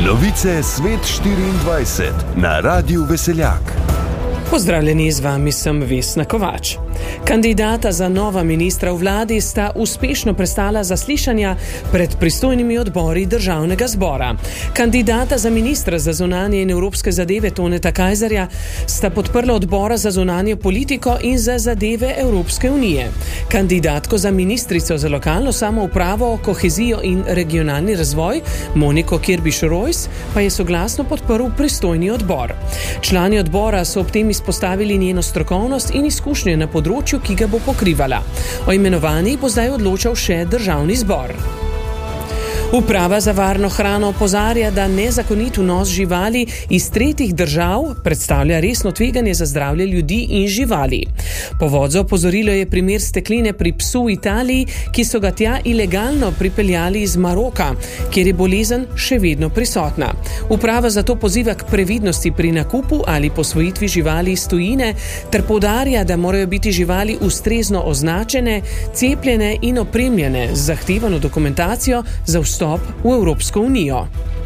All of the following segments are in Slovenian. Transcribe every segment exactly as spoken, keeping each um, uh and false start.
Novice Svet štiriindvajset na Radiu Veseljak. Pozdravljeni, z vami sem Vesna Kovač. Kandidata za nova ministra v vladi sta uspešno prestala zaslišanja pred pristojnimi odbori državnega zbora. Kandidata za ministra za zunanje in evropske zadeve Toneta Kajzerja sta podprla odbora za zunanjo politiko in za zadeve Evropske unije. Kandidatko za ministrico za lokalno samoupravo, kohezijo in regionalni razvoj Moniko Kirbiš-Rojs pa je soglasno podprl pristojni odbor. Člani odbora so ob tem izpostavili njeno strokovnost in izkušnje na področju, ki ga bo pokrivala. O imenovanju bo zdaj odločal še državni zbor. Uprava za varno hrano opozarja, da nezakonit vnos živali iz tretjih držav predstavlja resno tveganje za zdravje ljudi in živali. Povod za opozorilo je primer stekline pri psu v Italiji, ki so ga tja ilegalno pripeljali iz Maroka, kjer je bolezen še vedno prisotna. Uprava zato poziva k previdnosti pri nakupu ali posvojitvi živali iz tujine ter poudarja, da morajo biti živali ustrezno označene, cepljene in opremljene z zahtevano dokumentacijo za vstop v Evropsko unijo.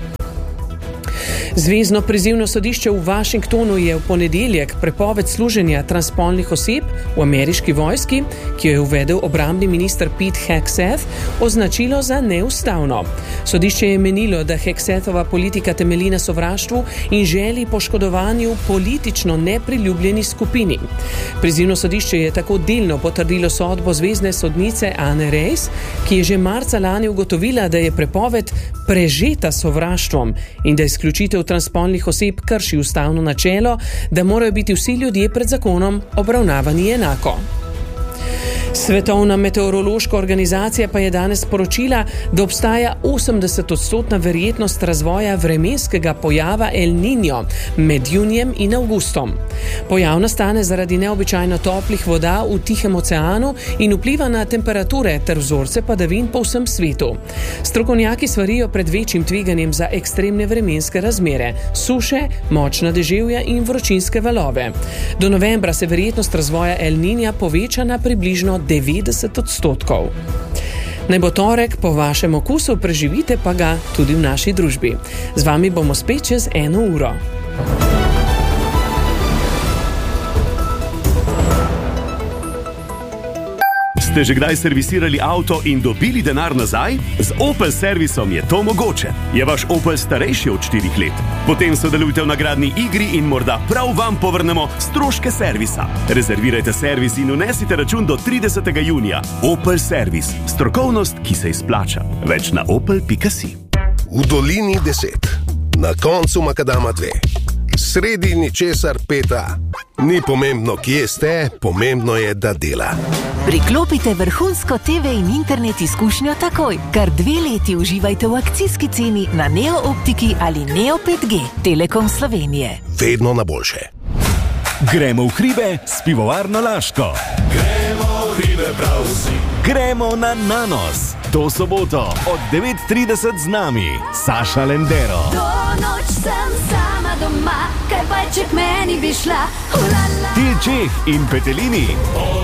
Zvezno prizivno sodišče v Washingtonu je v ponedeljek prepoved služenja transspolnih oseb v ameriški vojski, ki jo je uvedel obrambni minister Pete Hegseth, označilo za neustavno. Sodišče je menilo, da Hegsethova politika temelji na sovraštvu in želji poškodovanju politično nepriljubljeni skupini. Prizivno sodišče je tako delno potrdilo sodbo zvezne sodnice Anne Reis, ki je že marca lani ugotovila, da je prepoved prežeta sovraštvom in da izključitev transspolnih oseb krši ustavno načelo, da morajo biti vsi ljudje pred zakonom obravnavani enako. Svetovna meteorološka organizacija pa je danes sporočila, da obstaja osemdesetodstotna verjetnost razvoja vremenskega pojava El Niño med junijem in avgustom. Pojav nastane zaradi neobičajno toplih voda v Tihem oceanu in vpliva na temperature ter vzorce padavin po vsem svetu. Strokovnjaki svarijo pred večjim tveganjem za ekstremne vremenske razmere, suše, močna deževja in vročinske valove. Do novembra se verjetnost razvoja El Niña poveča na približno devetdeset odstotkov. Naj bo torek po vašem okusu, preživite pa ga tudi v naši družbi. Z vami bomo spet čez eno uro. Ste že kdaj servisirali avto in dobili denar nazaj? Z Opel servisom je to mogoče. Je vaš Opel starejši od štirih let? Potem sodelujte v nagradni igri in morda prav vam povrnemo stroške servisa. Rezervirajte servis in unesite račun do tridesetega junija. Opel servis. Strokovnost, ki se izplača. Več na opel pika si. V dolini deset. Na koncu makadama dve. Sredi ničesar peta. Ni pomembno, kje ste, pomembno je, da dela. Priklopite vrhunsko te ve in internet izkušnjo takoj. Kar dve leti uživajte v akcijski ceni na Neo Optiki ali Neo pet G. Telekom Slovenije. Vedno na boljše. Gremo v hribe s pivovarno Laško. Gremo v hribe prav vsi. Gremo na Nanos. To soboto od devet trideset z nami Saša Lendero. Do noč sem sama doma, kaj pa če k meni bi šla. Til Čeh in Petelini.